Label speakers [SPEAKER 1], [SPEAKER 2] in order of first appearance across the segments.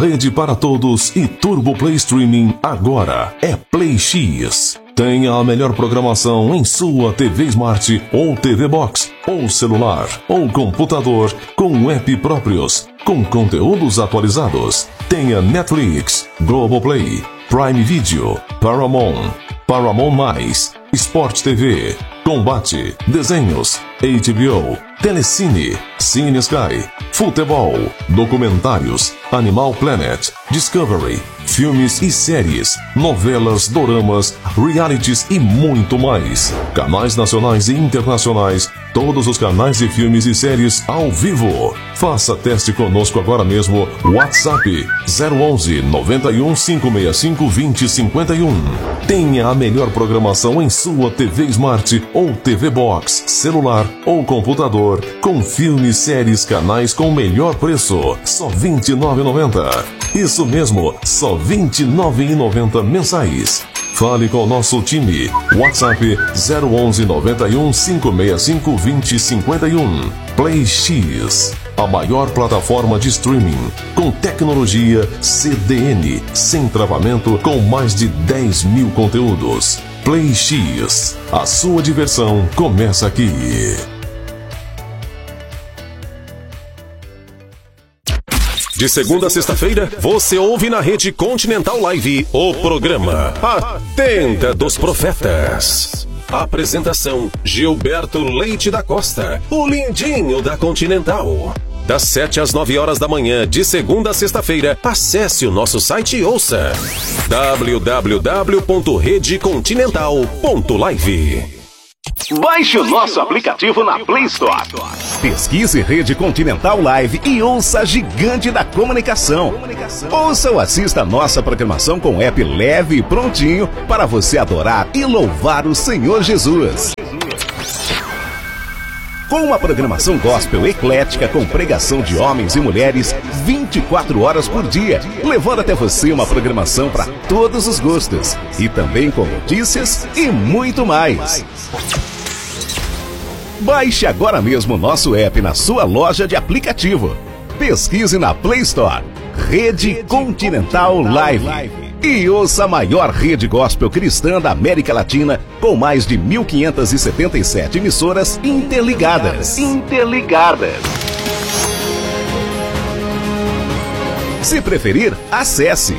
[SPEAKER 1] rede para todos e Turbo Play Streaming agora é Play X. Tenha a melhor programação em sua TV Smart ou TV Box, ou celular, ou computador, com app próprios, com conteúdos atualizados. Tenha Netflix, Globoplay, Prime Video, Paramount, Paramount+, Sport TV, Combate, Desenhos, HBO, Telecine, Cine Sky, Futebol, Documentários, Animal Planet, Discovery, filmes e séries, novelas, doramas, realities e muito mais. Canais nacionais e internacionais, todos os canais de filmes e séries ao vivo. Faça teste conosco agora mesmo. WhatsApp 011 91 565 2051. Tenha a melhor programação em sua TV Smart ou TV Box, celular ou computador, com filmes, séries, canais com o melhor preço. Só R$ 29,90. Isso mesmo, só R$ 29,90 mensais. Fale com o nosso time. WhatsApp 011 91 565 2051. Play X, a maior plataforma de streaming com tecnologia CDN, sem travamento, com mais de 10 mil conteúdos. Play X, a sua diversão começa aqui. De segunda a sexta-feira, você ouve na Rede Continental Live o programa A Tenda dos Profetas. Apresentação: Gilberto Leite da Costa, o lindinho da Continental. Das 7 às 9 horas da manhã, de segunda a sexta-feira, acesse o nosso site e ouça www.redecontinental.live.
[SPEAKER 2] Baixe o nosso aplicativo na Play Store.
[SPEAKER 3] Pesquise Rede Continental Live e ouça a gigante da comunicação. Ouça ou assista a nossa programação com app leve e prontinho para você adorar e louvar o Senhor Jesus. Com uma programação gospel eclética com pregação de homens e mulheres 24 horas por dia, levando até você uma programação para todos os gostos e também com notícias e muito mais. Baixe agora mesmo o nosso app na sua loja de aplicativo. Pesquise na Play Store Rede Continental Live e ouça a maior rede gospel cristã da América Latina, com mais de 1.577 emissoras interligadas. Se preferir, acesse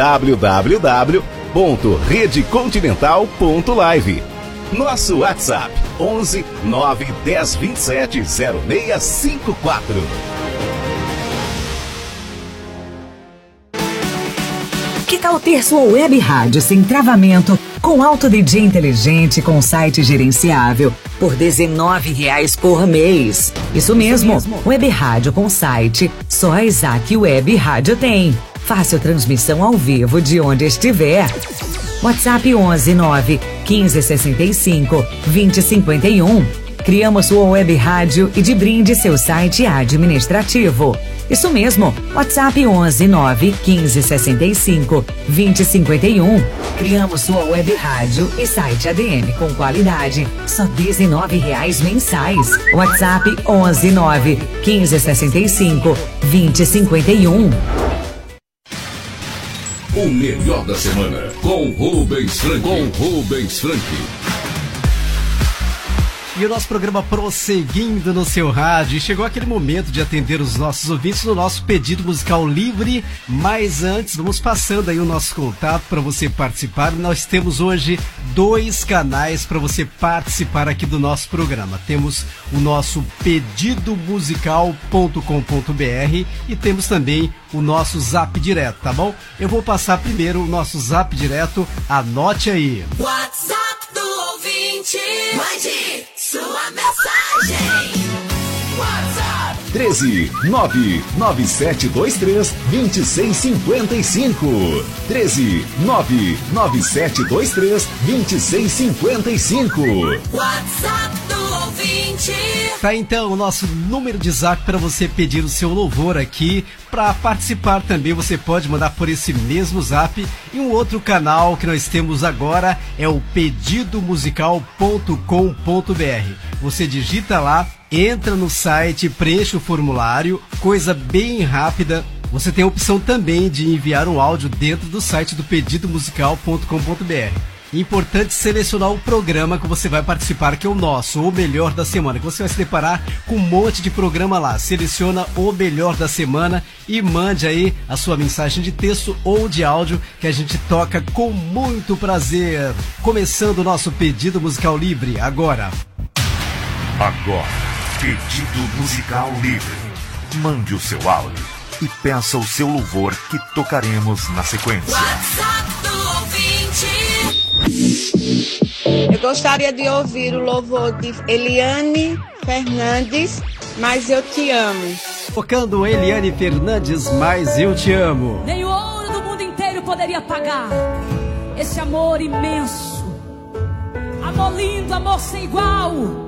[SPEAKER 3] www.redecontinental.live. Nosso WhatsApp 11 9 10 27 0654.
[SPEAKER 4] Que tal ter sua web rádio sem travamento, com alto DJ inteligente, com site gerenciável, por R$ 19,00 por mês? Isso mesmo, web rádio com site, só a Isaac Web Rádio tem. Fácil transmissão ao vivo de onde estiver. WhatsApp 11 9 15 65 20 51. Criamos sua web rádio e de brinde seu site administrativo. Isso mesmo, WhatsApp 11 9 15 65 20 51. Criamos sua web rádio e site ADM com qualidade, só R$ 19,00 mensais. WhatsApp 11 9 15 65 20 51.
[SPEAKER 1] O melhor da semana com Rubens Frank.
[SPEAKER 5] E o nosso programa prosseguindo no seu rádio. Chegou aquele momento de atender os nossos ouvintes no nosso pedido musical livre. Mas antes, vamos passando aí o nosso contato para você participar. Nós temos hoje 2 canais para você participar aqui do nosso programa. Temos o nosso pedidomusical.com.br e temos também o nosso Zap Direto, tá bom? Eu vou passar primeiro o nosso Zap Direto. Anote aí.
[SPEAKER 6] WhatsApp do ouvinte. Mande sua mensagem. WhatsApp
[SPEAKER 3] 13 99723 2655. 13 99723 2655.
[SPEAKER 6] WhatsApp do ouvinte.
[SPEAKER 5] Tá então o nosso número de zap para você pedir o seu louvor aqui. Para participar também você pode mandar por esse mesmo zap. E um outro canal que nós temos agora é o pedidomusical.com.br. Você digita lá, entra no site, preenche o formulário, coisa bem rápida. Você tem a opção também de enviar um áudio dentro do site do pedidomusical.com.br. Importante selecionar o programa que você vai participar, que é o nosso, o melhor da semana, que você vai se deparar com um monte de programa lá. Seleciona o melhor da semana e mande aí a sua mensagem de texto ou de áudio, que a gente toca com muito prazer. Começando o nosso Pedido Musical Livre agora.
[SPEAKER 7] Agora, Pedido Musical Livre. Mande o seu áudio e peça o seu louvor que tocaremos na sequência.
[SPEAKER 6] WhatsApp do ouvinte.
[SPEAKER 8] Eu gostaria de ouvir o louvor de Eliane Fernandes, Mas Eu Te Amo.
[SPEAKER 5] Tocando Eliane Fernandes, Mas Eu Te Amo.
[SPEAKER 9] Nem o ouro do mundo inteiro poderia pagar esse amor imenso. Amor lindo, amor sem igual.